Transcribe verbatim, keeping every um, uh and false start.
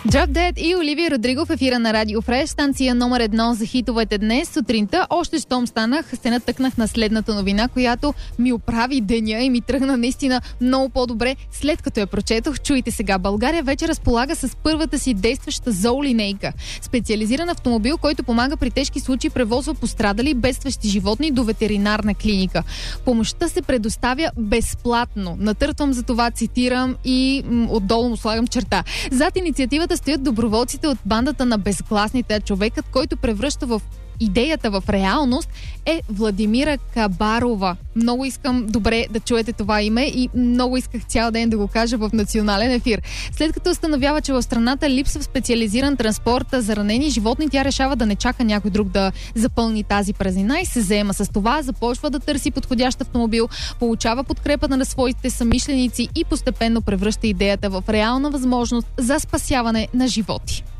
Drop Dead и Оливия Родригов в ефира на Радио Фреш, станция номер едно за хитовете днес сутринта. Още щом станах, се натъкнах на следната новина, която ми оправи деня и ми тръгна наистина много по-добре, след като я прочетох. Чуйте сега, България вече разполага с първата си действаща зоолинейка. Специализиран автомобил, който помага при тежки случаи, превозва пострадали бедстващи животни до ветеринарна клиника. Помощта се предоставя безплатно. Натъртвам за това, цитирам и м- отдолу му слагам черта. Зад инициативата стоят доброволците от бандата на безгласните. Човекът, който превръща в идеята в реалност, е Владимира Кабарова. Много искам добре да чуете това име и много исках цял ден да го кажа в национален ефир. След като установява, че в страната липсва специализиран транспорт за ранени животни, тя решава да не чака някой друг да запълни тази празнина и се заема с това, започва да търси подходящ автомобил, получава подкрепата на своите съмишленици и постепенно превръща идеята в реална възможност за спасяване на животи.